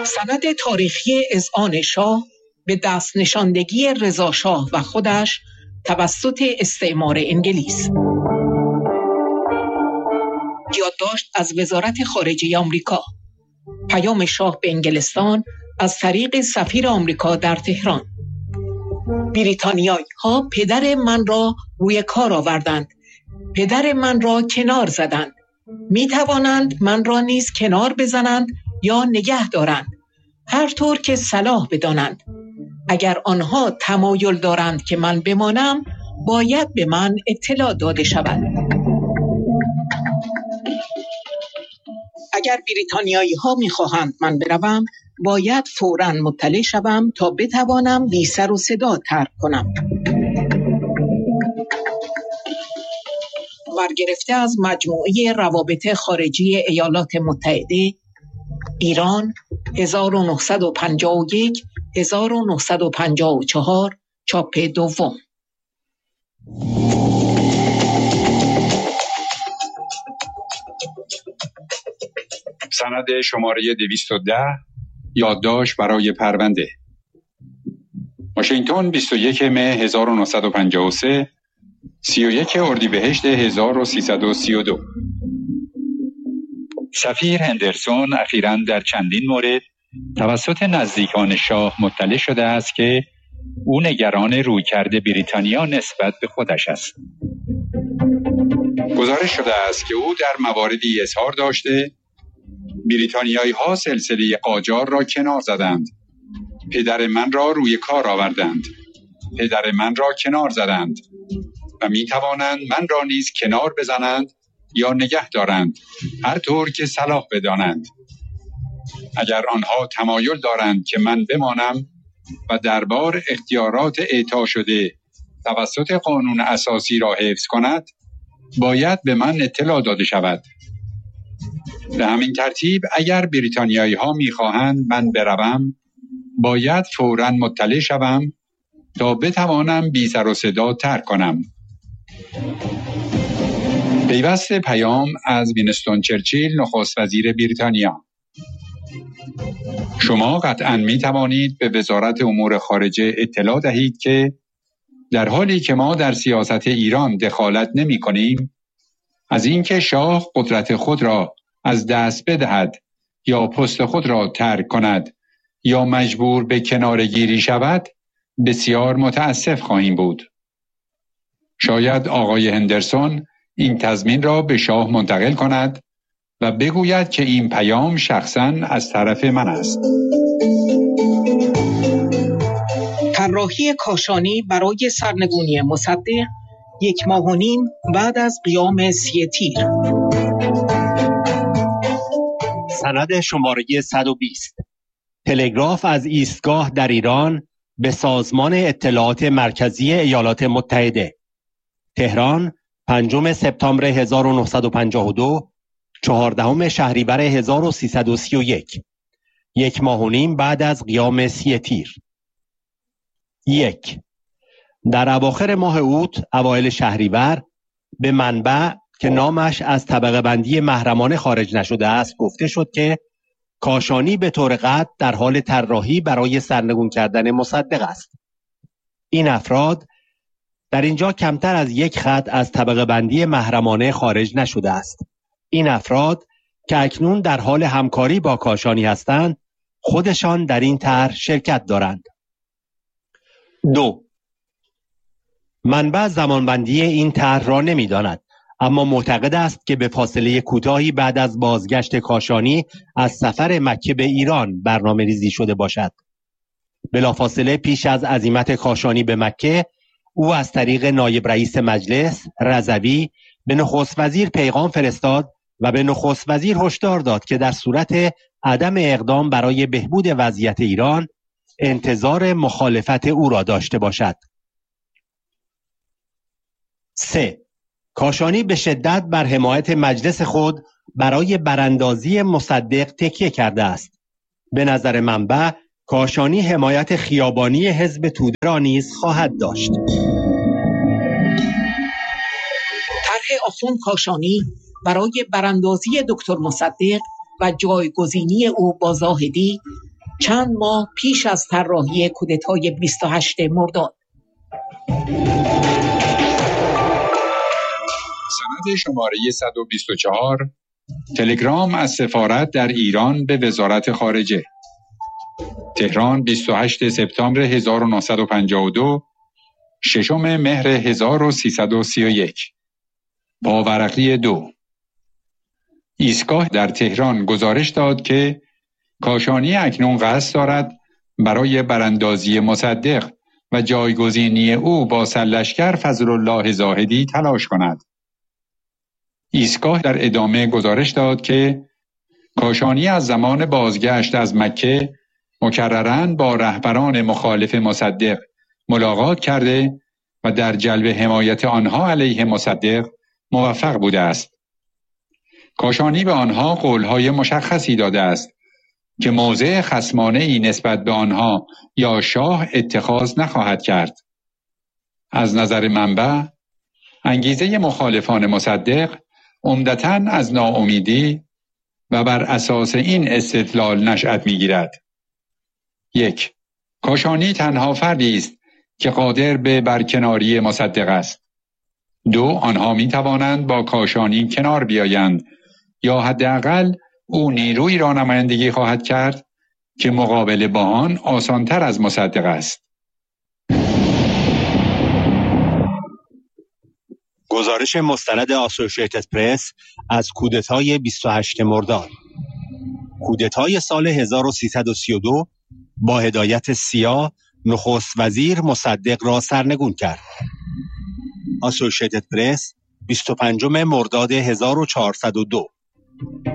سند تاریخی اذعان شاه به دست نشاندگی رضا شاه و خودش توسط استعمار انگلیس. یادداشت از وزارت خارجه آمریکا. پیام شاه به انگلستان از طریق سفیر آمریکا در تهران. بریتانیایی‌ها پدر من را روی کار آوردند، پدر من را کنار زدند. می توانند من را نیز کنار بزنند یا نگه دارند، هر طور که صلاح بدانند. اگر آنها تمایل دارند که من بمانم، باید به من اطلاع داده شود. اگر بریتانیایی‌ها می‌خواهند من بروم، باید فوراً مطلع شوم تا بتوانم بی سر و صدا ترک کنم. برگرفته از مجموعه روابط خارجی ایالات متحده، ایران 1951-1954 چاپ دوم. سند شماره 210 یادداشت برای پرونده. واشنگتن 21 مه 1953 31 اردیبهشت 1332. سفیر هندرسون اخیراً در چندین مورد توسط نزدیکان شاه مطلع شده است که او نگران رویکرد بریتانیا نسبت به خودش است. گزارش شده است که او در مواردی اظهار داشته بریتانیایی‌ها سلسله قاجار را کنار زدند، پدر من را روی کار آوردند، پدر من را کنار زدند و می توانند من را نیز کنار بزنند یا نگه دارند، هر طور که صلاح بدانند. اگر آنها تمایل دارند که من بمانم و دربار اختیارات اعطا شده توسط قانون اساسی را حفظ کند، باید به من اطلاع داده شود. به همین ترتیب اگر بریتانیایی‌ها می‌خواهند من بروم، باید فوراً مطلع شوم تا بتوانم بی سر و صدا ترک کنم. پیوست پیام از وینستون چرچیل، نخست وزیر بریتانیا. شما قطعاً می توانید به وزارت امور خارجه اطلاع دهید که در حالی که ما در سیاست ایران دخالت نمی کنیم، از اینکه شاه قدرت خود را از دست بدهد یا پست خود را ترک کند یا مجبور به کناره‌گیری شود، بسیار متاسف خواهیم بود. شاید آقای هندرسون این تضمین را به شاه منتقل کند و بگوید که این پیام شخصاً از طرف من است. طراحی کاشانی برای سرنگونی مصدق 1.5 ماه بعد از قیام 30 تیر. سند شماره 120 تلگراف از ایستگاه در ایران به سازمان اطلاعات مرکزی ایالات متحده. تهران 5 سپتامبر 1952 14 شهریور 1331 1.5 ماه بعد از قیام 30 تیر. 1. در اواخر ماه اوت اوایل شهریور به منبع که نامش از طبقه بندی محرمانه خارج نشده است گفته شد که کاشانی به طور قطع در حال طراحی برای سرنگون کردن مصدق است. این افراد در اینجا کمتر از 1 خط از طبقه بندی محرمانه خارج نشده است. این افراد که اکنون در حال همکاری با کاشانی هستند، خودشان در این طرح شرکت دارند. 2. منبع زمانبندی این طرح را نمی‌داند، اما معتقد است که به فاصله کوتاهی بعد از بازگشت کاشانی از سفر مکه به ایران برنامه‌ریزی شده باشد. بلافاصله پیش از عزیمت کاشانی به مکه، او از طریق نایب رئیس مجلس رضوی به نخست وزیر پیغام فرستاد و به نخست وزیر هشدار داد که در صورت عدم اقدام برای بهبود وضعیت ایران، انتظار مخالفت او را داشته باشد. 3. کاشانی به شدت بر حمایت مجلس خود برای براندازی مصدق تکیه کرده است. به نظر منبع کاشانی حمایت خیابانی حزب توده را نیز خواهد داشت. طرح آخوند کاشانی برای براندازی دکتر مصدق و جایگزینی او با زاهدی چند ماه پیش از طراحی کودتای 28 مرداد. سند شماره 124 تلگرام از سفارت در ایران به وزارت خارجه. تهران 28 سپتامبر 1952 6 مهر 1331. پاورقی 2. ایستگاه در تهران گزارش داد که کاشانی اکنون قصد دارد برای براندازی مصدق و جایگزینی او با سرلشکر فضلالله زاهدی تلاش کند. ایستگاه در ادامه گزارش داد که کاشانی از زمان بازگشت از مکه مکرراً با رهبران مخالف مصدق ملاقات کرده و در جلب حمایت آنها علیه مصدق موفق بوده است. کاشانی به آنها قولهای مشخصی داده است که موضع خصمانه‌ای نسبت به آنها یا شاه اتخاذ نخواهد کرد. از نظر منبع، انگیزه مخالفان مصدق عمدتاً از ناامیدی و بر اساس این استدلال نشأت می‌گیرد: 1. کاشانی تنها فردی است که قادر به برکناری مصدق است. 2. آنها می‌توانند با کاشانی کنار بیایند یا حداقل او نیرویی را نمایندگی خواهد کرد که مقابله با آن آسان‌تر از مصدق است. گزارش مستند آسوشیتد پرس از کودتای 28 مرداد. کودتای سال 1332 با هدایت سیا نخست وزیر مصدق را سرنگون کرد. آسوشیتد پرس 25 مرداد 1402.